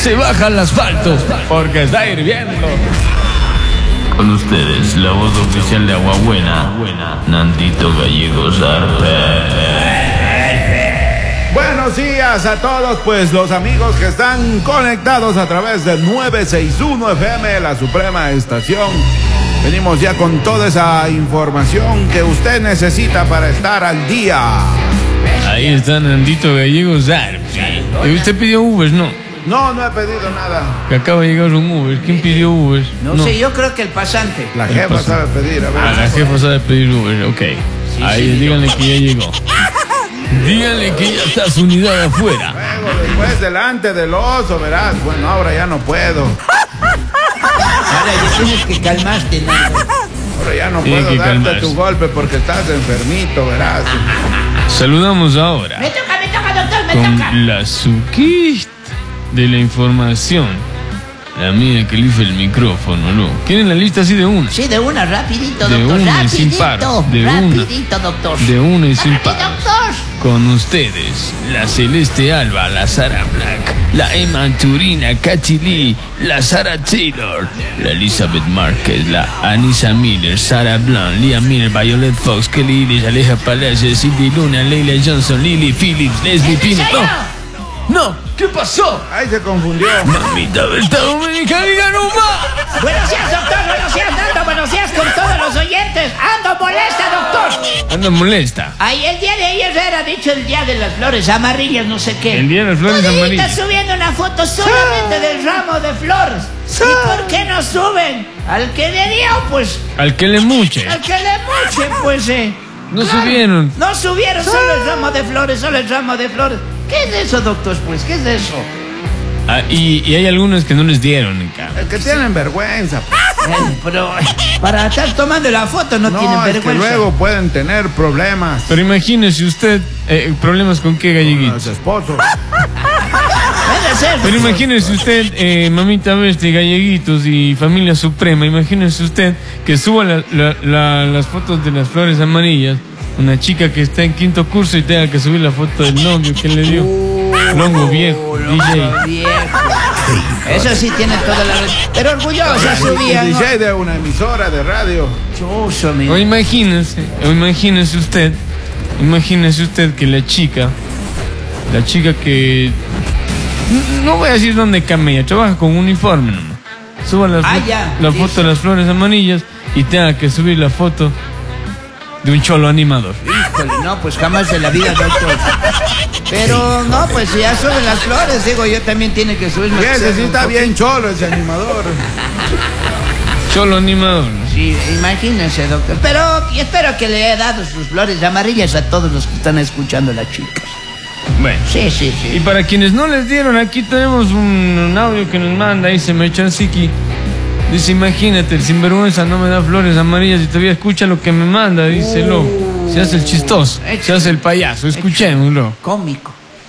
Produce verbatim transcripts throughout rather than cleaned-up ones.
se baja al asfalto porque está hirviendo. Con ustedes, la voz oficial de Agua Buena, Nandito Gallegos Arpe. Buenos días a todos, pues los amigos que están conectados a través del nueve seis uno F M, la Suprema Estación. Venimos ya con toda esa información que usted necesita para estar al día. Ahí está Nandito Gallegos Arpe. ¿Y usted pidió Uber, no? No, no he pedido nada. Que acaba de llegar un Uber. ¿Quién pidió Uber? No, no sé, yo creo que el pasante. La jefa pasante. sabe pedir, a ver. Ah, la jefa sabe pedir Uber, ok. Sí, Ahí, sí, díganle que ya llegó. Díganle que ya está su unidad afuera. Luego, después, delante del oso, verás. Bueno, ahora ya no puedo. Ahora ya tienes que calmarte, Nando. Ahora ya no Tiene puedo que darte calmarse. tu golpe porque estás enfermito, verás. Saludamos ahora Me toca, me toca, doctor, me con toca. la suquista de la información. La mía que elige el micrófono, ¿no? ¿Quieren la lista así de una? Sí, de una, rapidito, De doctor. una y sin rapidito, paro, de una. rapidito, doctor. De una y sin Rápido, paros. doctor. Con ustedes, la Celeste Alba, la Sara Black, la Emma Turina, Katy Lee, la Sara Taylor, la Elizabeth Márquez, la Anissa Miller, Sara Blanc, Lia Miller, Violet Fox, Kelly Iris, Aleja Palacios, Cindy Luna, Leila Johnson, Lily Phillips, Leslie Pino. ¡No! ¡No! ¿Qué pasó? Ahí se confundió. Mamita Berta Dominicana y ganó más. Buenos días, doctor. Buenos días, Nando. Buenos días con todos los oyentes. Ando molesta, doctor. Anda molesta. Ay, el día de ayer era dicho el día de las flores amarillas, no sé qué. El día de las flores Todavía amarillas. Está subiendo una foto solamente del ramo de flores. ¿Y por qué no suben? Al que le dio, pues. Al que le muche. Al que le moche, pues, eh. No subieron. No subieron, solo el ramo de flores, solo el ramo de flores. ¿Qué es eso, doctor? Pues, ¿qué es eso? Ah, y, y hay algunos que no les dieron, cabrón. Es que tienen vergüenza. Eh, Pero para estar tomando la foto no, tienen No, es que vergüenza. luego pueden tener problemas. Pero imagínese usted, eh, problemas con qué Los galleguitos. esposos. Puede ser, Pero doctor. imagínese usted, eh, mamita Veste, galleguitos y familia suprema, imagínese usted que suba la- la- la- las fotos de las flores amarillas, una chica que está en quinto curso y tenga que subir la foto del novio que le dio. Longo viejo, D J. Longo viejo. Eso sí tiene toda la... Pero orgullosa El subían. D J de una emisora de radio. Chuso, O mi. imagínese, o imagínese usted, imagínese usted que la chica, la chica que, n- no voy a decir dónde camella, trabaja con uniforme nomás, suba la, Ah, fo- ya, la sí, foto sí. de las flores amarillas y tenga que subir la foto de un cholo animador. Híjole, no, pues jamás de la vida, doctor. Pero no, pues si ya suben las flores, digo, yo también tiene que subir. Y ese sí está bien cholo, ese animador. Cholo animador. ¿no? Sí, imagínense, doctor. Pero espero que le haya dado sus flores amarillas a todos los que están escuchando las chicas. Bueno. Sí, sí, sí. Y para quienes no les dieron, aquí tenemos un, un audio que nos manda, dice Mechansiki. Dice, imagínate, el sinvergüenza no me da flores amarillas y todavía escucha lo que me manda, díselo. Se hace el chistoso, se hace el payaso, escuchémoslo. Cómico.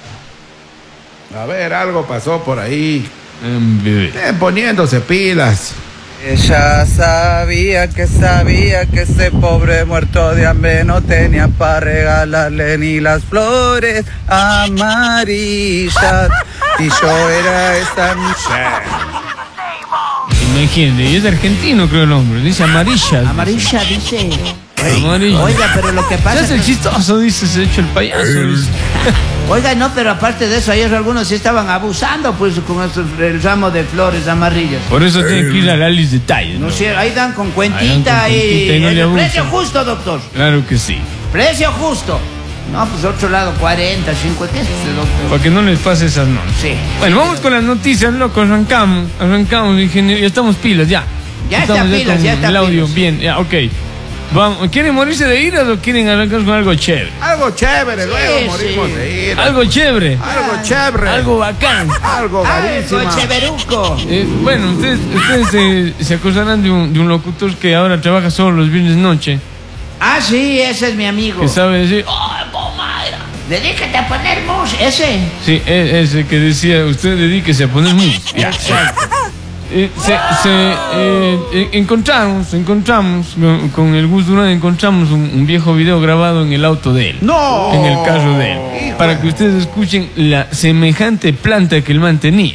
A ver, algo pasó por ahí. Em, bebé. Eh, poniéndose pilas. Ella sabía que sabía que ese pobre muerto de hambre no tenía para regalarle ni las flores amarillas. Y yo era esa muchacha. Imagínate, y es argentino creo el hombre, dice amarilla. Amarilla dice. Amarilla. Oiga, pero lo que Se pasa hace el es... chistoso, dice, se ha hecho el payaso. dice. Oiga, no, pero aparte de eso, ayer algunos sí estaban abusando, pues, con esos- el ramo de flores amarillas. Por eso tiene que ir a darles detalles, ¿no? No sé, ahí dan con Ahí cuentita dan con y... cuentita y no le el abusan. precio justo, doctor. Claro que sí. Precio justo. No, pues otro lado, cuarenta, cincuenta, ¿qué es ese, doctor? Para que no les pase esas notas. Sí. Bueno, vamos con las noticias, loco, arrancamos, arrancamos, ingeniero, ya estamos pilas, ya. Ya está Estamos pilas, con ya está el audio, pilas. bien, ya, ok. Vamos, ¿quieren morirse de iras o quieren arrancar con algo chévere? Algo chévere, luego morimos sí. de ir. Algo chévere, Algo chévere. algo bacán. Algo carísimo. Algo cheveruco. Eh, bueno, ustedes, ustedes se, se acordarán de un, de un locutor que ahora trabaja solo los viernes noche, Ah, sí, ese es mi amigo. que sabe decir, ¡Ay, Pomaira! Dedícate a poner mus, ese. sí, e- ese que decía, usted dedíquese a poner mus. Ya. Exacto. Eh, se, se, eh, eh, encontramos, encontramos, con, con el Gus Durán encontramos un, un viejo video grabado en el auto de él. No. En el carro de él. Hijo Para que ustedes escuchen la semejante planta que el man tenía.